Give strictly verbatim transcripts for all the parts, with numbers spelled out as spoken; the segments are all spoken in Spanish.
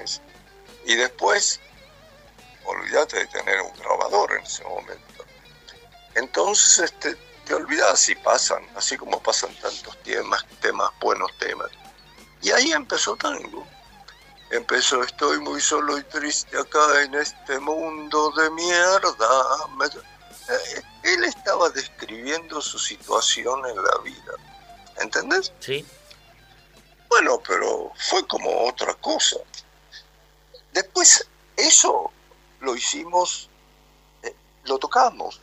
canciones. Y después, olvídate de tener un grabador en ese momento. Entonces, este, te olvidas y pasan, así como pasan tantos temas, temas, buenos temas. Y ahí empezó tango. Empezó, estoy muy solo y triste acá en este mundo de mierda. Me... Él estaba describiendo su situación en la vida. ¿Entendés? Sí. Bueno, pero fue como otra cosa. Después, eso lo hicimos, eh, lo tocamos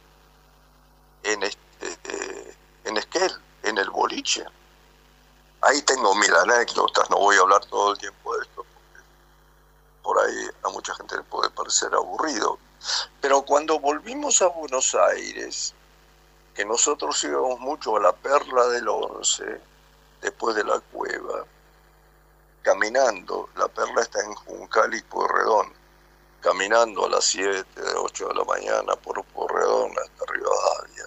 en este, eh, en Esquel, en el boliche. Ahí tengo mil anécdotas, no voy a hablar todo el tiempo de esto, porque por ahí a mucha gente le puede parecer aburrido. Pero cuando volvimos a Buenos Aires, que nosotros íbamos mucho a la Perla del Once, después de la Cueva, caminando, la Perla está en Juncal y Pueyrredón, caminando a las siete, ocho de la mañana por Pueyrredón hasta Rivadavia.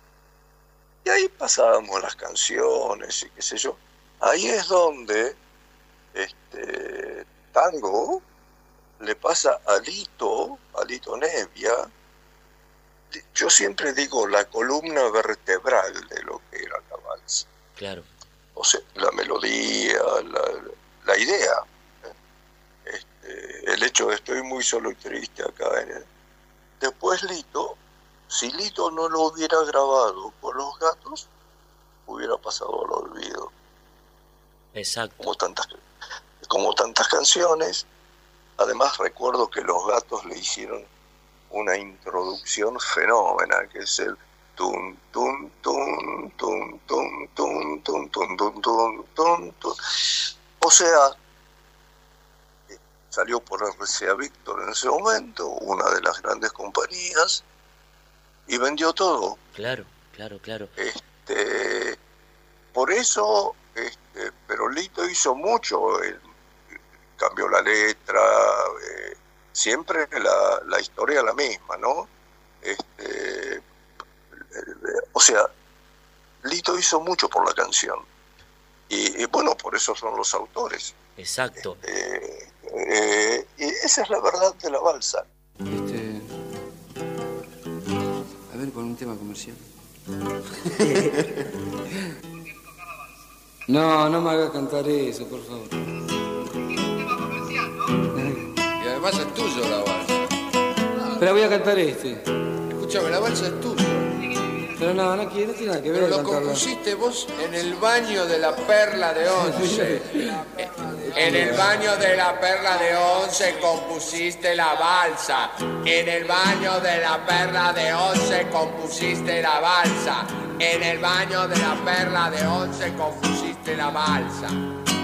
Y ahí pasábamos las canciones y qué sé yo. Ahí es donde este tango le pasa a Lito, a Lito Nevia. Yo siempre digo la columna vertebral de lo que era la valsa. Claro. O sea, la melodía, la, la idea. Este, el hecho de estoy muy solo y triste acá en el... Después Lito, si Lito no lo hubiera grabado con Los Gatos, hubiera pasado al olvido. Exacto. Como tantas, como tantas canciones. Además recuerdo que Los Gatos le hicieron una introducción fenómena, que es el tum tum tum tum tum tum tum tum tum tum tum tum. O sea, salió por R C A Víctor en ese momento, una de las grandes compañías, y vendió todo. Claro, claro, claro. Este, por eso, este, pero Lito hizo mucho, él cambió la letra, eh, siempre la, la historia la misma, ¿no? Este, eh, o sea, Lito hizo mucho por la canción. Y, y bueno, por eso son los autores. Exacto. Este, eh, y esa es la verdad de la valsa. Este, a ver, con un tema comercial. No, no me hagas cantar eso, por favor. Y además es tuyo la valsa. Pero voy a cantar este. Escúchame, la valsa es tuyo. Pero no, no, quiero, no tiene nada que ver. Pero lo cantarla. compusiste vos en el baño de la Perla de Once. En el baño de la Perla de Once compusiste la valsa. En el baño de la Perla de Once compusiste la valsa. En el baño de la Perla de Once compusiste la valsa.